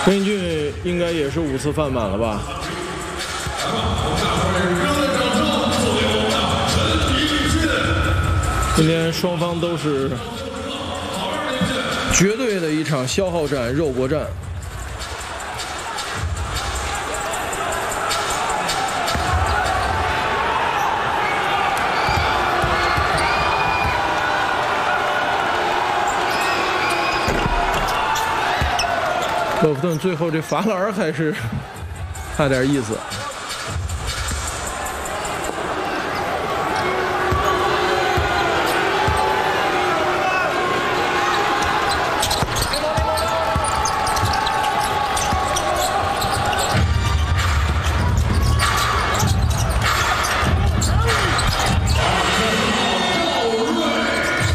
郑英俊应该也是5次犯满了吧？今天双方都是绝对的一场消耗战、肉搏战。洛夫顿最后这罚篮还是差点意思。